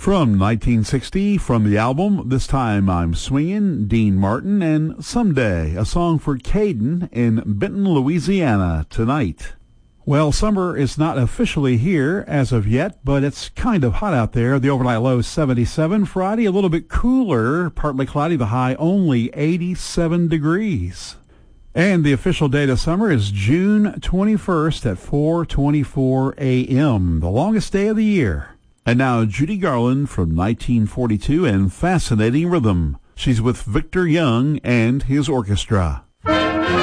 From 1960, from the album This Time I'm Swingin', Dean Martin, and Someday, a song for Caden in Benton, Louisiana, tonight. Well, summer is not officially here as of yet, but it's kind of hot out there. The overnight low is 77. Friday, a little bit cooler, partly cloudy, the high only 87 degrees. And the official date of summer is June 21st at 4:24 a.m., the longest day of the year. And now Judy Garland from 1942 and Fascinating Rhythm. She's with Victor Young and his orchestra.